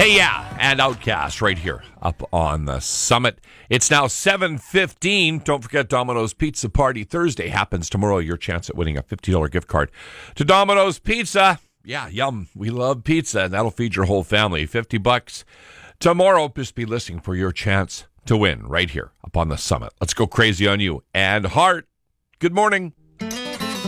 Hey, yeah, and Outcast right here up on the summit. It's now 7:15. Don't forget Domino's Pizza Party Thursday happens tomorrow. Your chance at winning a $50 gift card to Domino's Pizza. Yeah, yum. We love pizza, and that'll feed your whole family. $50 tomorrow. Just be listening for your chance to win right here up on the summit. Let's go crazy on you. And Hart, good morning.